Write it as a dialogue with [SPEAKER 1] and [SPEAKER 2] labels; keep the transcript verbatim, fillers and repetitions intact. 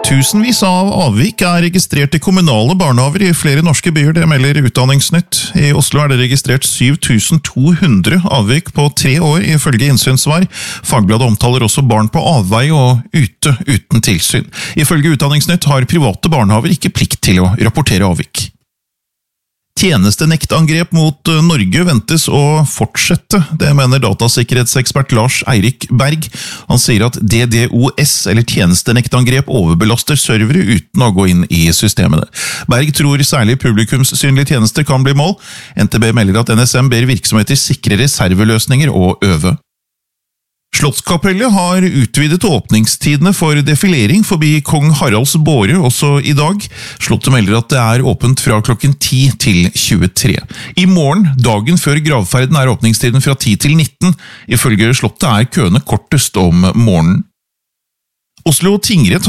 [SPEAKER 1] Tusenvis av avvik er registrert i kommunale barnehaver i flere norske byer, det melder Utdanningsnytt. I Oslo er det registrert syv tusen to hundre avvik på tre år, ifølge innsynsvar. Fagbladet omtaler også barn på avvei og ute uten tilsyn. Ifølge Utdanningsnytt har private barnehaver ikke plikt til å rapportere avvik. Tjenestenektangrep mot Norge ventes å fortsette, det mener datasikkerhetsekspert Lars Eirik Berg. Han sier at D D O S, eller tjenestenektangrep, overbelaster servere uten å gå inn i systemene. Berg tror særlig publikumssynlige tjenester kan bli mål. N T B melder at N S M ber virksomheter sikre reserveløsninger og øve. Slottskapellet har utvidet åpningstidene for defilering forbi Kong Haralds båre også i dag. Slottet melder at det er åpent fra klokken ti til tjuetre. I morgen, dagen før gravferden, er åpningstiden fra ti til nitten. Ifølge Slottet er køene kortest om morgenen. Oslo tingrett